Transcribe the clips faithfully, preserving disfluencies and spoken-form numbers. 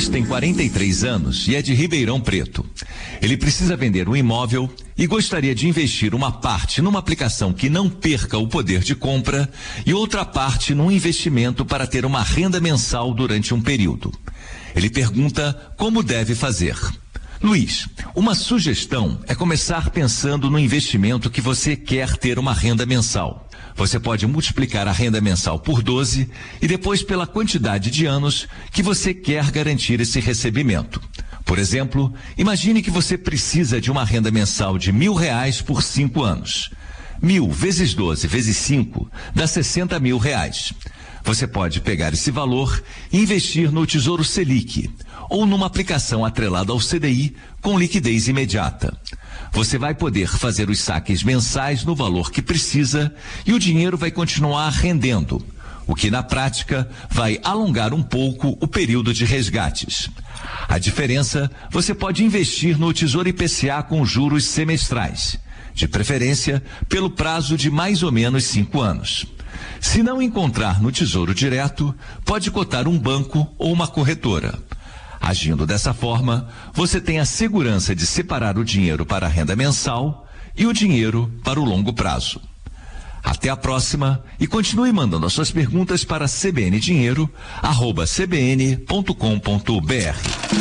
tem quarenta e três anos e é de Ribeirão Preto. Ele precisa vender um imóvel e gostaria de investir uma parte numa aplicação que não perca o poder de compra e outra parte num investimento para ter uma renda mensal durante um período. Ele pergunta como deve fazer. Luiz, uma sugestão é começar pensando no investimento que você quer ter uma renda mensal. Você pode multiplicar a renda mensal por doze e depois pela quantidade de anos que você quer garantir esse recebimento. Por exemplo, imagine que você precisa de uma renda mensal de mil reais por cinco anos. Mil vezes doze vezes cinco dá sessenta mil reais. Você pode pegar esse valor e investir no Tesouro Selic ou numa aplicação atrelada ao C D I com liquidez imediata. Você vai poder fazer os saques mensais no valor que precisa e o dinheiro vai continuar rendendo, o que na prática vai alongar um pouco o período de resgates. A diferença, você pode investir no Tesouro I P C A com juros semestrais, de preferência pelo prazo de mais ou menos cinco anos. Se não encontrar no Tesouro Direto, pode cotar um banco ou uma corretora. Agindo dessa forma, você tem a segurança de separar o dinheiro para a renda mensal e o dinheiro para o longo prazo. Até a próxima e continue mandando as suas perguntas para cbndinheiro arroba cbn ponto com ponto br.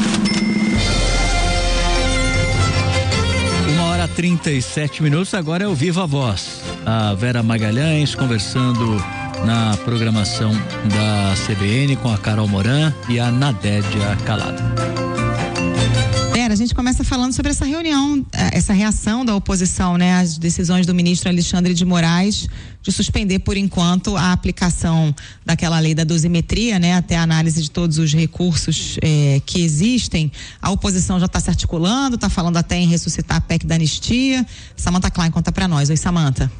Uma hora e trinta e sete minutos, agora é o Viva Voz. A Vera Magalhães conversando na programação da C B N com a Carol Moran e a Nadédia Calado. A gente começa falando sobre essa reunião, essa reação da oposição, né, às decisões do ministro Alexandre de Moraes de suspender por enquanto a aplicação daquela lei da dosimetria, né, até a análise de todos os recursos eh, que existem. A oposição já está se articulando, está falando até em ressuscitar a P E C da anistia. Samantha Klein conta para nós. Oi, Samantha.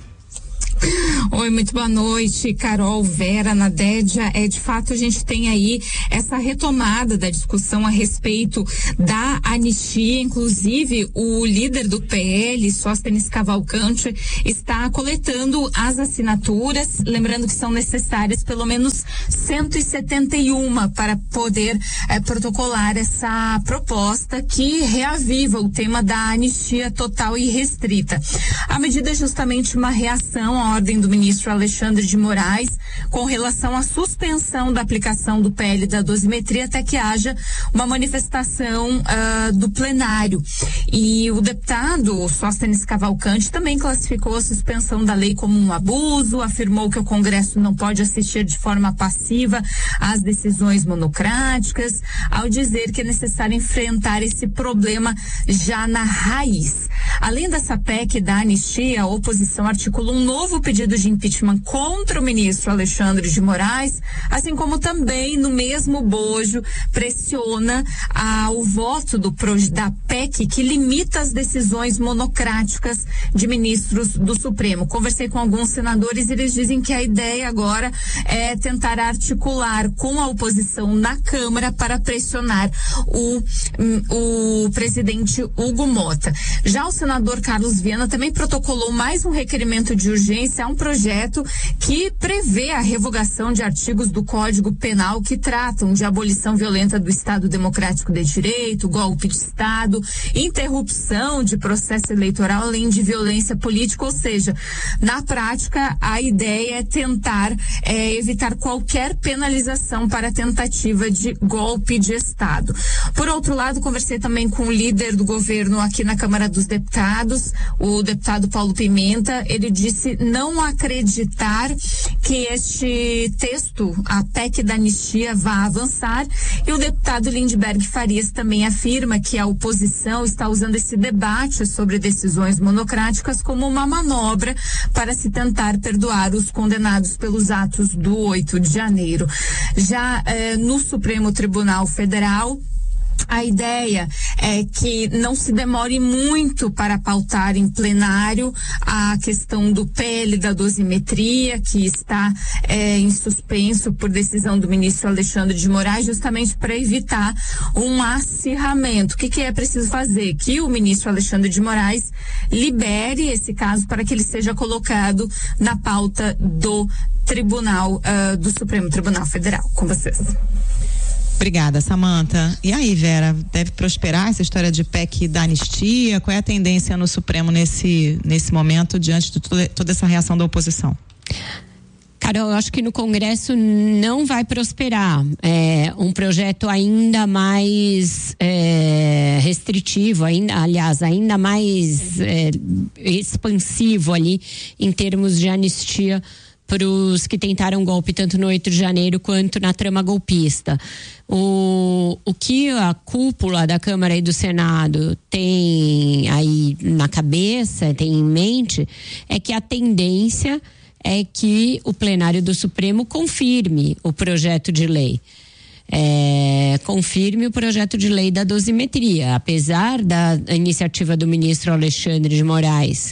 Oi, muito boa noite, Carol, Vera, Nadédia. É, de fato, a gente tem aí essa retomada da discussão a respeito da anistia. Inclusive, o líder do P L, Sóstenes Cavalcante, está coletando as assinaturas, lembrando que são necessárias pelo menos cento e setenta e um para poder é, protocolar essa proposta que reaviva o tema da anistia total e restrita. A medida é justamente uma reação à ordem do ministro Alexandre de Moraes com relação à suspensão da aplicação do P L da dosimetria até que haja uma manifestação uh, do plenário. E o deputado Sóstenes Cavalcante também classificou a suspensão da lei como um abuso, afirmou que o Congresso não pode assistir de forma passiva às decisões monocráticas, ao dizer que é necessário enfrentar esse problema já na raiz. Além dessa P E C da anistia, a oposição articulou um novo pedido de impeachment contra o ministro Alexandre de Moraes, assim como também no mesmo bojo pressiona ah, o voto do, da P E C que limita as decisões monocráticas de ministros do Supremo. Conversei com alguns senadores e eles dizem que a ideia agora é tentar articular com a oposição na Câmara para pressionar o, o presidente Hugo Mota. Já o senador Carlos Viana também protocolou mais um requerimento de urgência a um projeto que prevê a revogação de artigos do Código Penal que tratam de abolição violenta do Estado Democrático de Direito, golpe de Estado, interrupção de processo eleitoral, além de violência política. Ou seja, na prática, a ideia é tentar é, evitar qualquer penalização para tentativa de golpe de Estado. Por outro lado, conversei também com o líder do governo aqui na Câmara dos Deputados, o deputado Paulo Pimenta. Ele disse não acreditar que este texto, a P E C da anistia, vá avançar, e o deputado Lindbergh Farias também afirma que a oposição está usando esse debate sobre decisões monocráticas como uma manobra para se tentar perdoar os condenados pelos atos do oito de janeiro. Já eh, no Supremo Tribunal Federal, a ideia é que não se demore muito para pautar em plenário a questão do P L da dosimetria, que está é, em suspenso por decisão do ministro Alexandre de Moraes, justamente para evitar um acirramento. O que, que é preciso fazer? Que o ministro Alexandre de Moraes libere esse caso para que ele seja colocado na pauta do Tribunal, uh, do Supremo Tribunal Federal. Com vocês. Obrigada, Samantha. E aí, Vera, deve prosperar essa história de P E C da anistia? Qual é a tendência no Supremo nesse, nesse momento, diante de toda, toda essa reação da oposição? Carol, eu acho que no Congresso não vai prosperar. É um projeto ainda mais é, restritivo, ainda, aliás, ainda mais é, expansivo ali em termos de anistia para os que tentaram golpe tanto no oito de janeiro quanto na trama golpista. O, o que a cúpula da Câmara e do Senado tem aí na cabeça, tem em mente, é que a tendência é que o plenário do Supremo confirme o projeto de lei. É, confirme o projeto de lei da dosimetria. Apesar da iniciativa do ministro Alexandre de Moraes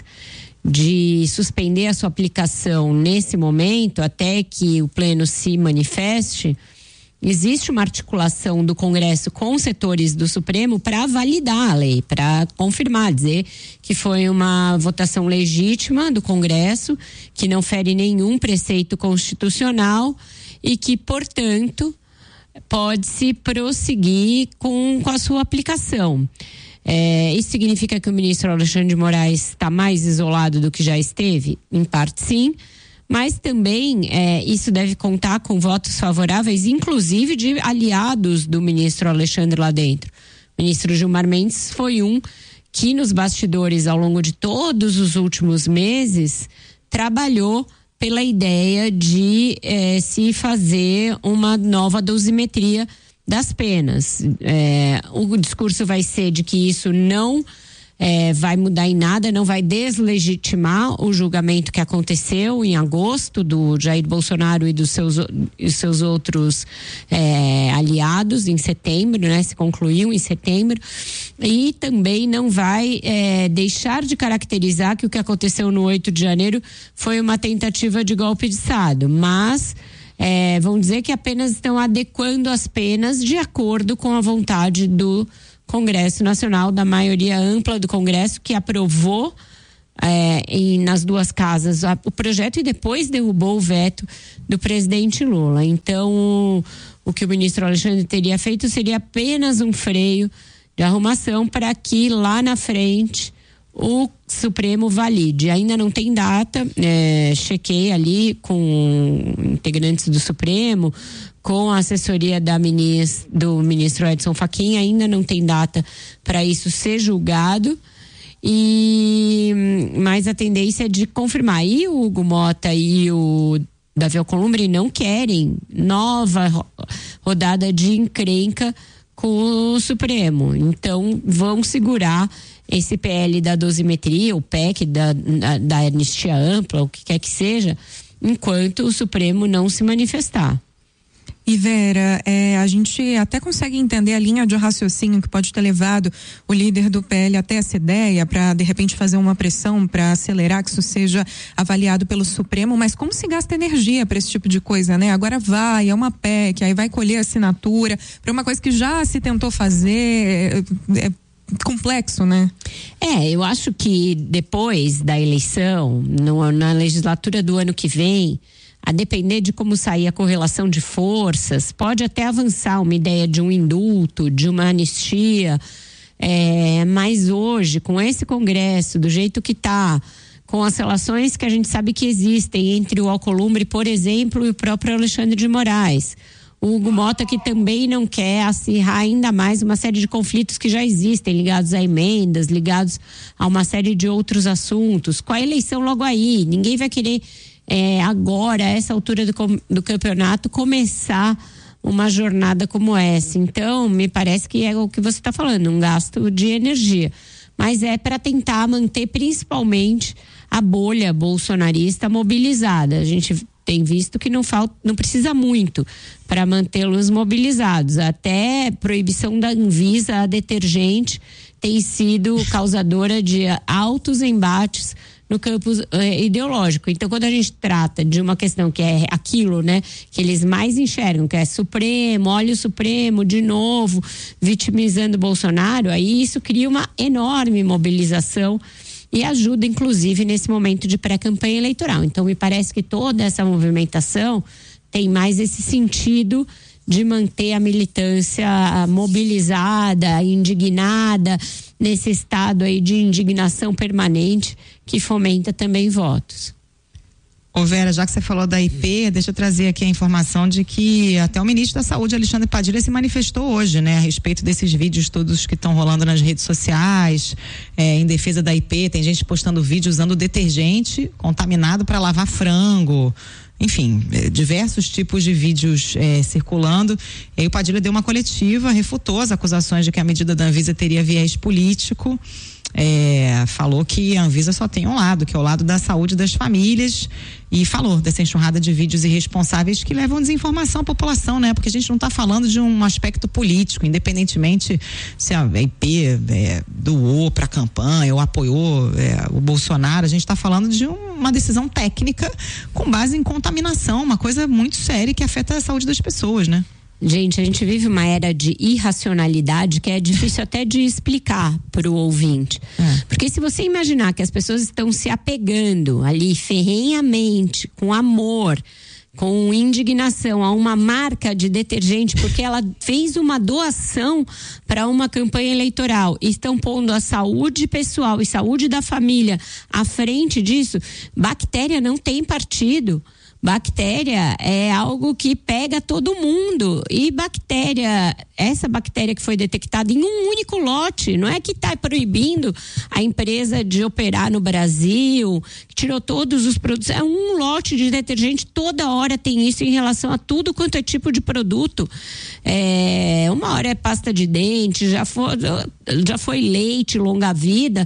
de suspender a sua aplicação nesse momento, até que o pleno se manifeste, existe uma articulação do Congresso com os setores do Supremo para validar a lei, para confirmar, dizer que foi uma votação legítima do Congresso, que não fere nenhum preceito constitucional e que, portanto, pode-se prosseguir com, com a sua aplicação. É, isso significa que o ministro Alexandre de Moraes está mais isolado do que já esteve? Em parte, sim. Mas também é, isso deve contar com votos favoráveis, inclusive de aliados do ministro Alexandre lá dentro. O ministro Gilmar Mendes foi um que nos bastidores, ao longo de todos os últimos meses, trabalhou pela ideia de é, se fazer uma nova dosimetria das penas. É, o discurso vai ser de que isso não É, vai mudar em nada, não vai deslegitimar o julgamento que aconteceu em agosto do Jair Bolsonaro e dos seus, e seus outros é, aliados em setembro, né? Se concluiu em setembro, e também não vai é, deixar de caracterizar que o que aconteceu no oito de janeiro foi uma tentativa de golpe de Estado, mas é, vão dizer que apenas estão adequando as penas de acordo com a vontade do Congresso Nacional, da maioria ampla do Congresso, que aprovou é, em, nas duas casas a, o projeto e depois derrubou o veto do presidente Lula. Então, o, o que o ministro Alexandre teria feito seria apenas um freio de arrumação para que lá na frente o Supremo valide. Ainda não tem data, é, chequei ali com integrantes do Supremo, com a assessoria da ministra, do ministro Edson Fachin, ainda não tem data para isso ser julgado, e mas a tendência é de confirmar. E o Hugo Mota e o Davi Alcolumbre não querem nova rodada de encrenca com o Supremo, então vão segurar esse P L da dosimetria, o P E C da, da, da anistia ampla, o que quer que seja, enquanto o Supremo não se manifestar. E Vera, é, a gente até consegue entender a linha de raciocínio que pode ter levado o líder do P L até essa ideia para de repente fazer uma pressão para acelerar que isso seja avaliado pelo Supremo, mas como se gasta energia para esse tipo de coisa, né? Agora vai, é uma P E C, aí vai colher assinatura para uma coisa que já se tentou fazer, é, é complexo, né? É, eu acho que depois da eleição, no, na legislatura do ano que vem, a depender de como sair a correlação de forças, pode até avançar uma ideia de um indulto, de uma anistia, é, mas hoje, com esse Congresso, do jeito que está, com as relações que a gente sabe que existem entre o Alcolumbre, por exemplo, e o próprio Alexandre de Moraes, o Hugo Mota, que também não quer acirrar ainda mais uma série de conflitos que já existem, ligados a emendas, ligados a uma série de outros assuntos, com a eleição logo aí, ninguém vai querer É, agora, a essa altura do, do campeonato, começar uma jornada como essa. Então, me parece que é o que você está falando, um gasto de energia. Mas é para tentar manter principalmente a bolha bolsonarista mobilizada. A gente tem visto que não falta, não precisa muito para mantê-los mobilizados. Até proibição da Anvisa a detergente tem sido causadora de altos embates no campo eh, ideológico. Então, quando a gente trata de uma questão que é aquilo, né, que eles mais enxergam, que é Supremo, olha o Supremo de novo, vitimizando Bolsonaro, aí isso cria uma enorme mobilização e ajuda, inclusive, nesse momento de pré-campanha eleitoral. Então, me parece que toda essa movimentação tem mais esse sentido de manter a militância mobilizada, indignada, nesse estado aí de indignação permanente que fomenta também votos. Ô Vera, já que você falou da I P, deixa eu trazer aqui a informação de que até o ministro da Saúde, Alexandre Padilha, se manifestou hoje, né, a respeito desses vídeos todos que estão rolando nas redes sociais, é, em defesa da I P. Tem gente postando vídeo usando detergente contaminado para lavar frango. Enfim, diversos tipos de vídeos é, circulando. E aí o Padilha deu uma coletiva, refutou as acusações de que a medida da Anvisa teria viés político. É, falou que a Anvisa só tem um lado, que é o lado da saúde das famílias, e falou dessa enxurrada de vídeos irresponsáveis que levam desinformação à população, né? Porque a gente não está falando de um aspecto político, independentemente se a I P é, doou para a campanha ou apoiou é, o Bolsonaro. A gente está falando de um, uma decisão técnica com base em contaminação, uma coisa muito séria que afeta a saúde das pessoas, né? Gente, a gente vive uma era de irracionalidade que é difícil até de explicar para o ouvinte. É. Porque se você imaginar que as pessoas estão se apegando ali ferrenhamente, com amor, com indignação a uma marca de detergente, porque ela fez uma doação para uma campanha eleitoral, e estão pondo a saúde pessoal e saúde da família à frente disso, bactéria não tem partido. Bactéria é algo que pega todo mundo, e bactéria, essa bactéria que foi detectada em um único lote, não é que está proibindo a empresa de operar no Brasil, que tirou todos os produtos, é um lote de detergente, toda hora tem isso em relação a tudo quanto é tipo de produto. É, uma hora é pasta de dente, já foi, já foi leite, longa vida.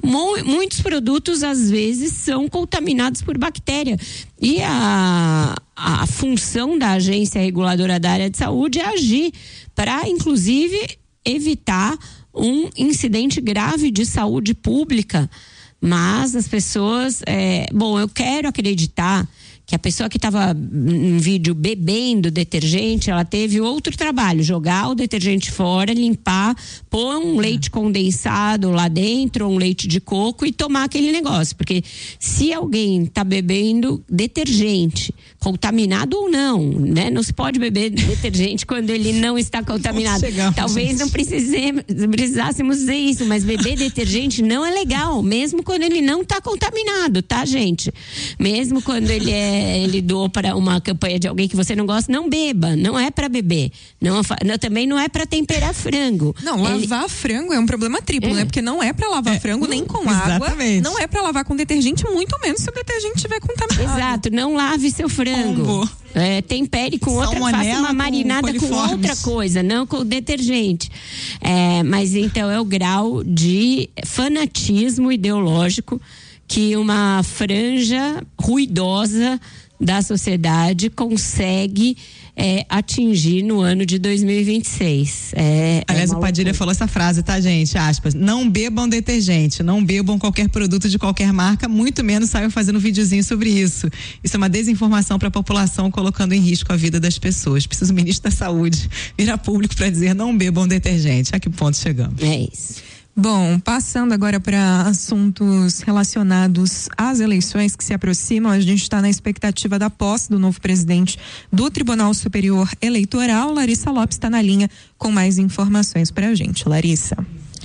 Muitos produtos às vezes são contaminados por bactéria, e a, a função da Agência Reguladora da Área de Saúde é agir para, inclusive, evitar um incidente grave de saúde pública. Mas as pessoas, é, bom, eu quero acreditar que a pessoa que estava em vídeo bebendo detergente, ela teve outro trabalho, jogar o detergente fora, limpar, pôr um leite condensado lá dentro, um leite de coco e tomar aquele negócio, porque se alguém está bebendo detergente, contaminado ou não, né? Não se pode beber detergente quando ele não está contaminado. Chegamos, Talvez gente. não precisemos, precisássemos dizer isso, mas beber detergente não é legal, mesmo quando ele não está contaminado, tá, gente? Mesmo quando ele é ele doou para uma campanha de alguém que você não gosta, não beba, não é para beber, não, não, também não é para temperar frango. Não, ele... lavar frango é um problema triplo, é. né? Porque não é para lavar é. frango nem com Exatamente. água, não é para lavar com detergente, muito menos se o detergente estiver contaminado. Exato, não lave seu frango. É, tempere com outra, faça uma marinada com, com outra coisa, não com detergente. É, mas então é o grau de fanatismo ideológico que uma franja ruidosa da sociedade consegue é, atingir no ano de dois mil e vinte e seis. É, Aliás, é o Padilha falou essa frase, tá, gente? Aspas. Não bebam detergente, não bebam qualquer produto de qualquer marca, muito menos saiam fazendo videozinho sobre isso. Isso é uma desinformação para a população, colocando em risco a vida das pessoas. Precisa o ministro da Saúde virar público para dizer não bebam detergente. A que ponto chegamos? É isso. Bom, passando agora para assuntos relacionados às eleições que se aproximam, a gente está na expectativa da posse do novo presidente do Tribunal Superior Eleitoral. Larissa Lopes está na linha com mais informações para a gente. Larissa.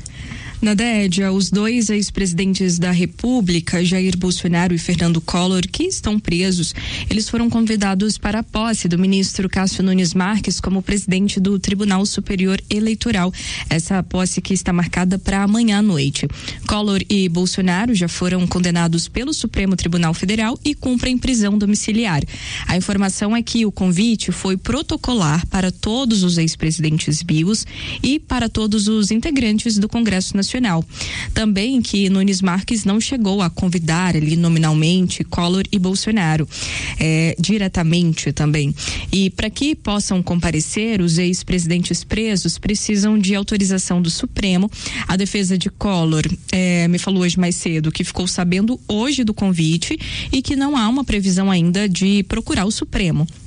Nadédia, os dois ex-presidentes da República, Jair Bolsonaro e Fernando Collor, que estão presos, eles foram convidados para a posse do ministro Cássio Nunes Marques como presidente do Tribunal Superior Eleitoral. Essa posse que está marcada para amanhã à noite. Collor e Bolsonaro já foram condenados pelo Supremo Tribunal Federal e cumprem prisão domiciliar. A informação é que o convite foi protocolar para todos os ex-presidentes vivos e para todos os integrantes do Congresso Nacional. Também que Nunes Marques não chegou a convidar ali nominalmente Collor e Bolsonaro, é, diretamente também. E para que possam comparecer, os ex-presidentes presos precisam de autorização do Supremo. A defesa de Collor é, me falou hoje mais cedo que ficou sabendo hoje do convite e que não há uma previsão ainda de procurar o Supremo.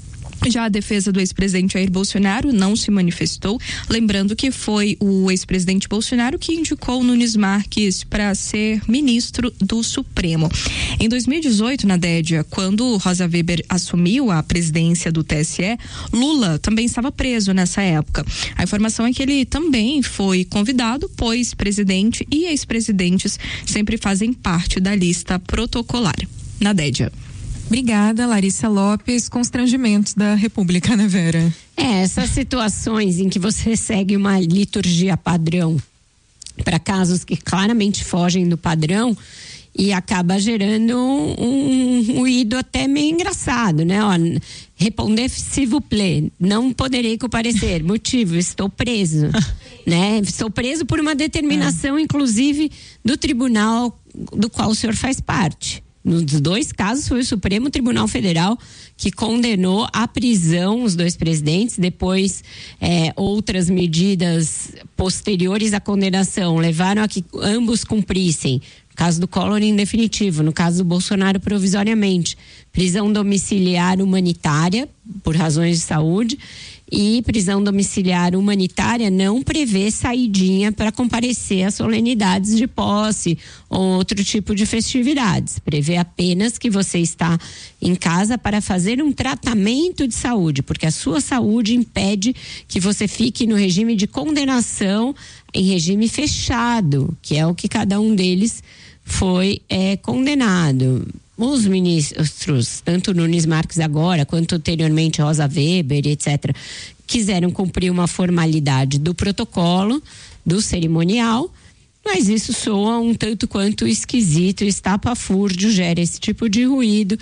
Já a defesa do ex-presidente Jair Bolsonaro não se manifestou, lembrando que foi o ex-presidente Bolsonaro que indicou Nunes Marques para ser ministro do Supremo. Em dois mil e dezoito, na Dédia, quando Rosa Weber assumiu a presidência do T S E, Lula também estava preso nessa época. A informação é que ele também foi convidado, pois presidente e ex-presidentes sempre fazem parte da lista protocolar. Na Dédia. Obrigada, Larissa Lopes. Constrangimentos da República, né, Vera? É, essas situações em que você segue uma liturgia padrão para casos que claramente fogem do padrão e acaba gerando um, um ruído até meio engraçado, né? Ó, responder s'il vous plaît, não poderei comparecer, motivo, estou preso, né? Estou preso por uma determinação, é. inclusive, do tribunal do qual o senhor faz parte. Nos dois casos foi o Supremo Tribunal Federal que condenou à prisão os dois presidentes. Depois, é, outras medidas posteriores à condenação levaram a que ambos cumprissem. No caso do Collor, em definitivo. No caso do Bolsonaro, provisoriamente. Prisão domiciliar humanitária, por razões de saúde. E prisão domiciliar humanitária não prevê saidinha para comparecer às solenidades de posse ou outro tipo de festividades. Prevê apenas que você está em casa para fazer um tratamento de saúde, porque a sua saúde impede que você fique no regime de condenação em regime fechado, que é o que cada um deles foi é, condenado. Os ministros, tanto Nunes Marques agora, quanto anteriormente Rosa Weber, etcétera, quiseram cumprir uma formalidade do protocolo, do cerimonial, mas isso soa um tanto quanto esquisito, estapafúrdio, gera esse tipo de ruído.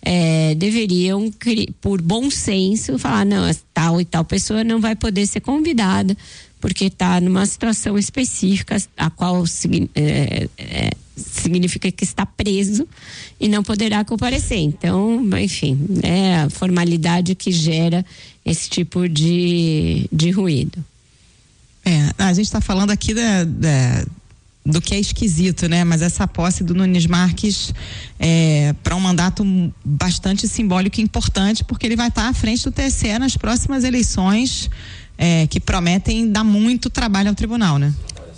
É, deveriam, por bom senso, falar, não, tal e tal pessoa não vai poder ser convidada, porque está numa situação específica, a qual é, é, significa que está preso e não poderá comparecer. Então, enfim, é a formalidade que gera esse tipo de, de ruído. É, a gente está falando aqui da, da, do que é esquisito, né? Mas essa posse do Nunes Marques é para um mandato bastante simbólico e importante, porque ele vai estar à frente do T S E nas próximas eleições, é, que prometem dar muito trabalho ao tribunal, né?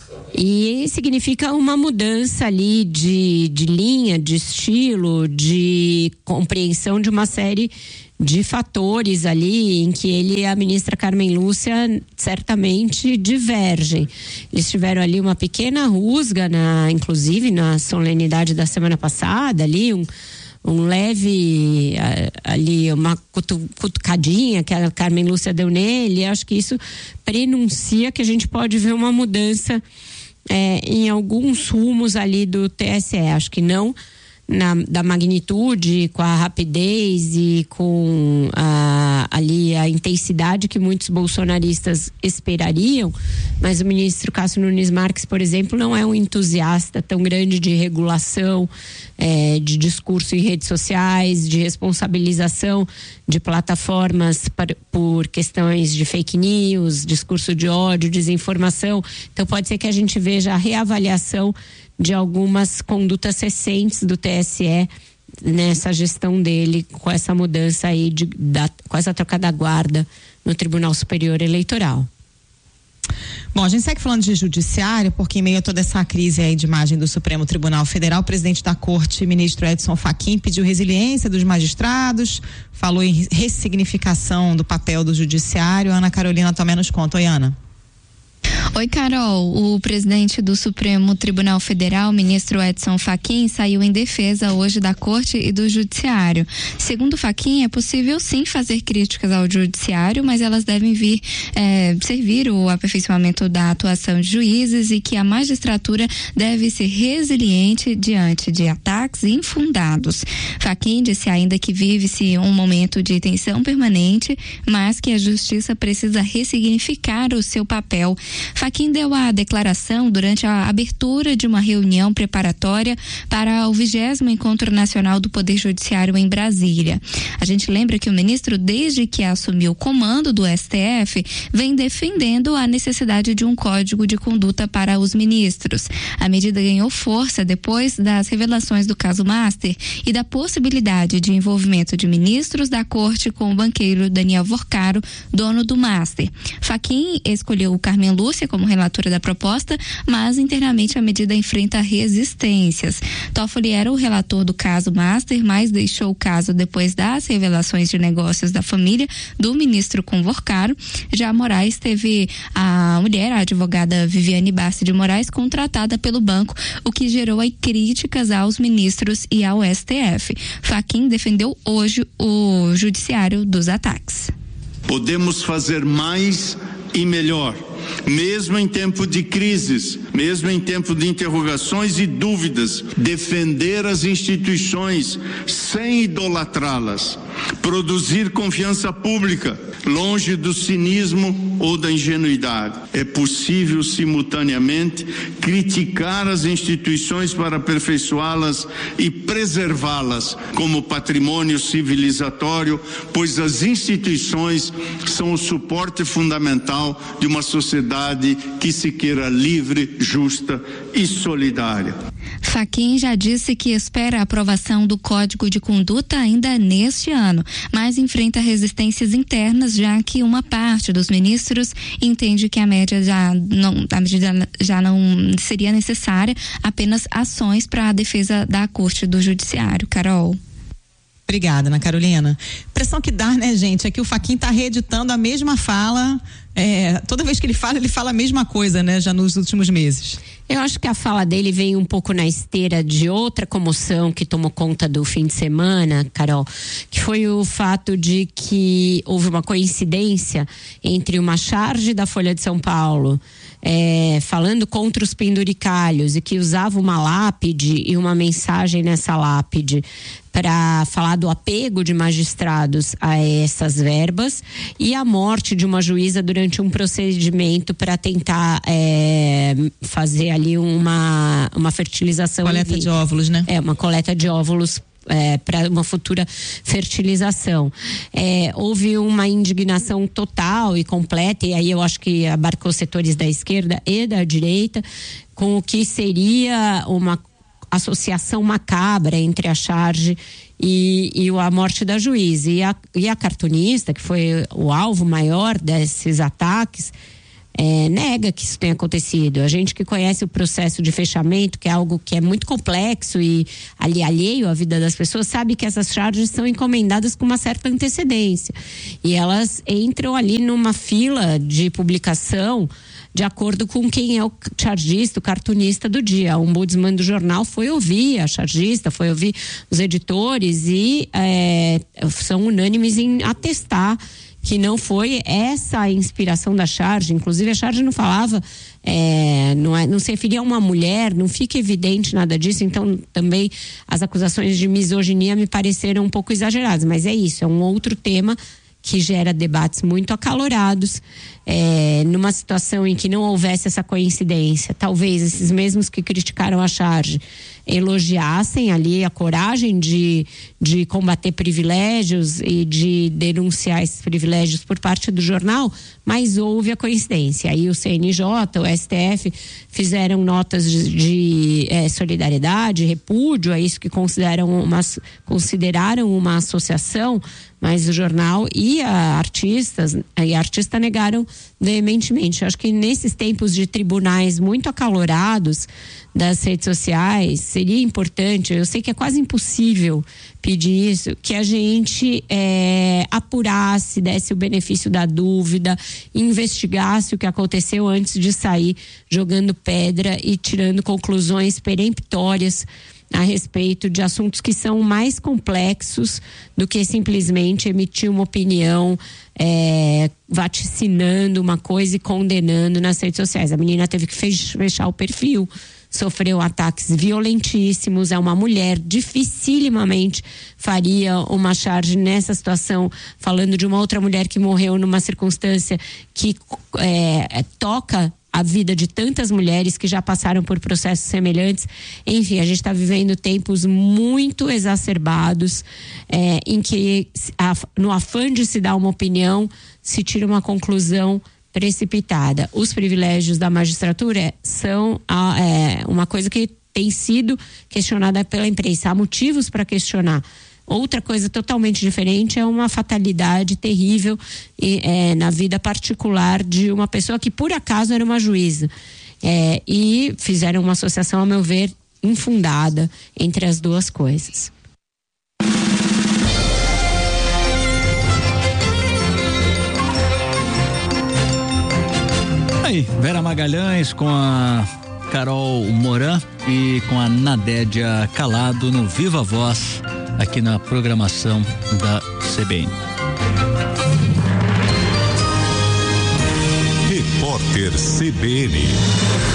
E significa uma mudança ali de, de linha, de estilo, de compreensão de uma série de fatores ali em que ele e a ministra Carmen Lúcia certamente divergem. Eles tiveram ali uma pequena rusga, na, inclusive na solenidade da semana passada, ali um um leve ali, uma cutu, cutucadinha que a Carmen Lúcia deu nele. Acho que isso prenuncia que a gente pode ver uma mudança é, em alguns rumos ali do T S E. Acho que não na, da magnitude, com a rapidez e com a, ali a intensidade que muitos bolsonaristas esperariam, mas o ministro Cássio Nunes Marques, por exemplo, não é um entusiasta tão grande de regulação, é, de discurso em redes sociais, de responsabilização de plataformas para, por questões de fake news, discurso de ódio, desinformação. Então pode ser que a gente veja a reavaliação de algumas condutas recentes do T S E nessa gestão dele, com essa mudança aí, de, da, com essa troca da guarda no Tribunal Superior Eleitoral. Bom, a gente segue falando de judiciário, porque em meio a toda essa crise aí de imagem do Supremo Tribunal Federal, o presidente da Corte, ministro Edson Fachin, pediu resiliência dos magistrados, falou em ressignificação do papel do judiciário. Ana Carolina Tomé nos conta. Oi, Ana. Oi, Carol. O presidente do Supremo Tribunal Federal, ministro Edson Fachin, saiu em defesa hoje da Corte e do Judiciário. Segundo Fachin, é possível sim fazer críticas ao Judiciário, mas elas devem vir é, servir o aperfeiçoamento da atuação de juízes e que a magistratura deve ser resiliente diante de ataques infundados. Fachin disse ainda que vive-se um momento de tensão permanente, mas que a Justiça precisa ressignificar o seu papel. Fachin deu a declaração durante a abertura de uma reunião preparatória para o vigésimo Encontro Nacional do Poder Judiciário em Brasília. A gente lembra que o ministro, desde que assumiu o comando do S T F, vem defendendo a necessidade de um código de conduta para os ministros. A medida ganhou força depois das revelações do caso Master e da possibilidade de envolvimento de ministros da corte com o banqueiro Daniel Vorcaro, dono do Master. Fachin escolheu Carmen Lúcia como relatora da proposta, mas internamente a medida enfrenta resistências. Toffoli era o relator do caso Master, mas deixou o caso depois das revelações de negócios da família do ministro com Vorcaro. Já Moraes teve a mulher, a advogada Viviane Bassi de Moraes, contratada pelo banco, o que gerou aí críticas aos ministros e ao S T F. Fachin defendeu hoje o judiciário dos ataques. Podemos fazer mais e melhor, mesmo em tempo de crises, mesmo em tempo de interrogações e dúvidas, defender as instituições sem idolatrá-las, produzir confiança pública, longe do cinismo ou da ingenuidade. É possível simultaneamente criticar as instituições para aperfeiçoá-las e preservá-las como patrimônio civilizatório, pois as instituições são o suporte fundamental de uma sociedade que se queira livre, justa e solidária. Fachin já disse que espera a aprovação do Código de Conduta ainda neste ano, mas enfrenta resistências internas, já que uma parte dos ministros entende que a média já não, a medida já não seria necessária, apenas ações para a defesa da Corte do Judiciário. Carol. Obrigada, Ana Carolina. Impressão que dá, né, gente, é que o Fachin está reeditando a mesma fala. É, toda vez que ele fala, ele fala a mesma coisa, né, já nos últimos meses. Eu acho que a fala dele vem um pouco na esteira de outra comoção que tomou conta do fim de semana, Carol, que foi o fato de que houve uma coincidência entre uma charge da Folha de São Paulo É, falando contra os penduricalhos e que usava uma lápide e uma mensagem nessa lápide para falar do apego de magistrados a essas verbas e a morte de uma juíza durante um procedimento para tentar é, fazer ali uma, uma fertilização. Coleta de óvulos, né? É, uma coleta de óvulos É, para uma futura fertilização. É, houve uma indignação total e completa, e aí eu acho que abarcou setores da esquerda e da direita, com o que seria uma associação macabra entre a charge e, e a morte da juíza. E a, e a cartunista, que foi o alvo maior desses ataques, É, nega que isso tenha acontecido. A gente que conhece o processo de fechamento, que é algo que é muito complexo e ali alheio à vida das pessoas, sabe que essas charges são encomendadas com uma certa antecedência e elas entram ali numa fila de publicação de acordo com quem é o chargista, o cartunista do dia. O ombudsman do jornal foi ouvir a chargista, foi ouvir os editores e é, são unânimes em atestar que não foi essa a inspiração da charge. Inclusive a charge não falava, é, não, é, não se referia a uma mulher, não fica evidente nada disso, então também as acusações de misoginia me pareceram um pouco exageradas, mas é isso, é um outro tema que gera debates muito acalorados, é, numa situação em que não houvesse essa coincidência. Talvez esses mesmos que criticaram a charge elogiassem ali a coragem de, de combater privilégios e de denunciar esses privilégios por parte do jornal, mas houve a coincidência. Aí o C N J, o S T F fizeram notas de, de é, solidariedade, repúdio a isso que consideram uma, consideraram uma associação, mas o jornal e a artistas e a artista negaram veementemente. Eu acho que nesses tempos de tribunais muito acalorados das redes sociais, seria importante, eu sei que é quase impossível pedir isso, que a gente é, apurasse, desse o benefício da dúvida, investigasse o que aconteceu antes de sair jogando pedra e tirando conclusões peremptórias a respeito de assuntos que são mais complexos do que simplesmente emitir uma opinião é, vaticinando uma coisa e condenando nas redes sociais. A menina teve que fechar o perfil, sofreu ataques violentíssimos, é uma mulher, dificilmente faria uma charge nessa situação, falando de uma outra mulher que morreu numa circunstância que é, toca a vida de tantas mulheres que já passaram por processos semelhantes. Enfim, a gente está vivendo tempos muito exacerbados, é, em que a, no afã de se dar uma opinião, se tira uma conclusão precipitada. Os privilégios da magistratura são a, é, uma coisa que tem sido questionada pela imprensa. Há motivos para questionar. Outra coisa totalmente diferente é uma fatalidade terrível e, é, na vida particular de uma pessoa que por acaso era uma juíza. É, e fizeram uma associação, a meu ver, infundada entre as duas coisas. Aí, Vera Magalhães com a Carol Moran e com a Nadédia Calado no Viva Voz, aqui na programação da C B N. Repórter C B N.